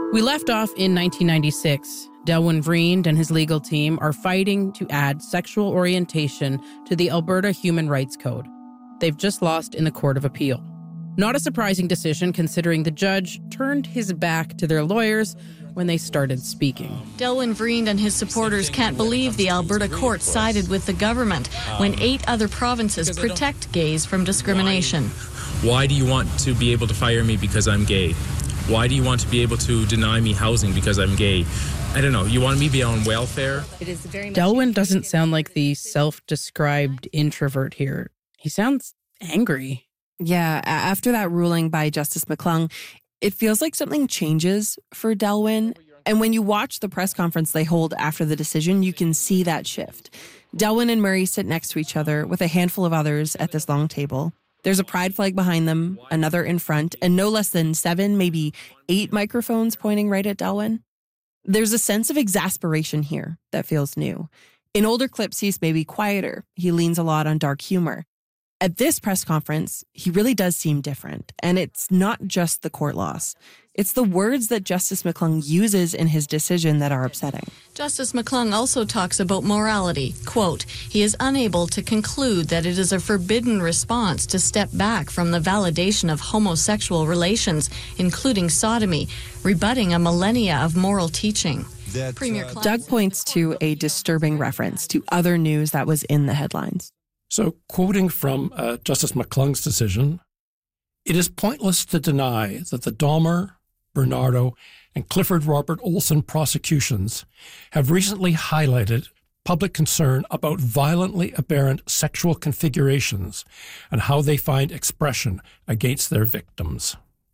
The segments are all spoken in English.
We left off in 1996. Delwyn Vriend and his legal team are fighting to add sexual orientation to the Alberta Human Rights Code. They've just lost in the Court of Appeal. Not a surprising decision, considering the judge turned his back to their lawyers when they started speaking. Delwyn Vriend and his supporters can't believe the Alberta court sided with the government when 8 other provinces protect gays from discrimination. Why do you want to be able to fire me because I'm gay? Why do you want to be able to deny me housing because I'm gay? I don't know. You want me to be on welfare? Delwyn doesn't sound like the self-described introvert here. He sounds angry. Yeah, after that ruling by Justice McClung, it feels like something changes for Delwyn. And when you watch the press conference they hold after the decision, you can see that shift. Delwyn and Murray sit next to each other with a handful of others at this long table. There's a pride flag behind them, another in front, and no less than 7, maybe 8 microphones pointing right at Delwyn. There's a sense of exasperation here that feels new. In older clips, he's maybe quieter. He leans a lot on dark humor. At this press conference, he really does seem different. And it's not just the court loss. It's the words that Justice McClung uses in his decision that are upsetting. Justice McClung also talks about morality. Quote, he is unable to conclude that it is a forbidden response to step back from the validation of homosexual relations, including sodomy, rebutting a millennia of moral teaching. Doug points to a disturbing reference to other news that was in the headlines. So, quoting from Justice McClung's decision, it is pointless to deny that the Dahmer, Bernardo, and Clifford Robert Olson prosecutions have recently highlighted public concern about violently aberrant sexual configurations and how they find expression against their victims.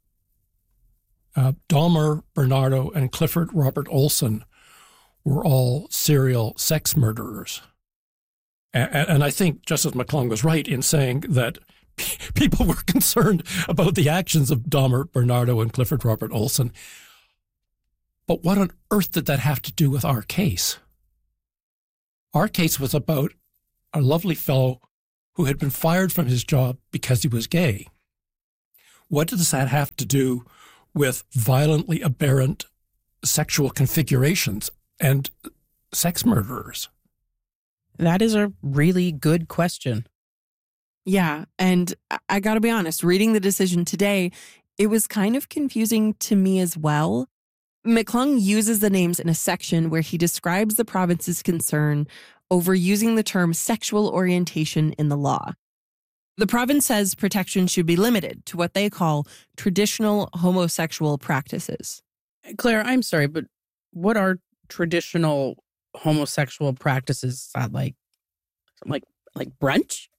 Dahmer, Bernardo, and Clifford Robert Olson were all serial sex murderers. And I think Justice McClung was right in saying that people were concerned about the actions of Dahmer, Bernardo, and Clifford Robert Olson. But what on earth did that have to do with our case? Our case was about a lovely fellow who had been fired from his job because he was gay. What does that have to do with violently aberrant sexual configurations and sex murderers? That is a really good question. Yeah, and I gotta be honest, reading the decision today, it was kind of confusing to me as well. McClung uses the names in a section where he describes the province's concern over using the term sexual orientation in the law. The province says protection should be limited to what they call traditional homosexual practices. Claire, I'm sorry, but what are traditional homosexual practices? Like brunch?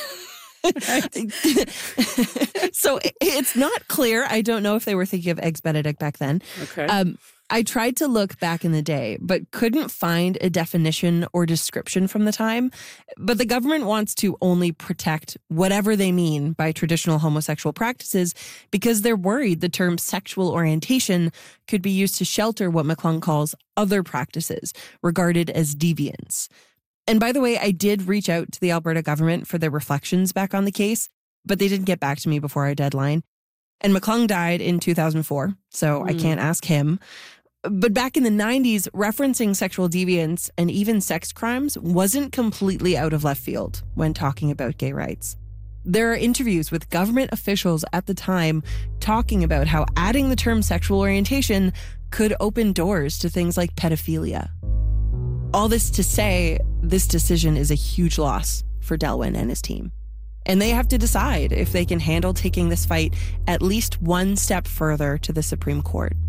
So it's not clear. I don't know if they were thinking of Eggs Benedict back then. Okay. I tried to look back in the day, but couldn't find a definition or description from the time. But the government wants to only protect whatever they mean by traditional homosexual practices because they're worried the term sexual orientation could be used to shelter what McClung calls other practices regarded as deviance. And by the way, I did reach out to the Alberta government for their reflections back on the case, but they didn't get back to me before our deadline. And McClung died in 2004, so I can't ask him. But back in the 90s, referencing sexual deviance and even sex crimes wasn't completely out of left field when talking about gay rights. There are interviews with government officials at the time talking about how adding the term sexual orientation could open doors to things like pedophilia. All this to say, this decision is a huge loss for Delwyn and his team. And they have to decide if they can handle taking this fight at least one step further to the Supreme Court.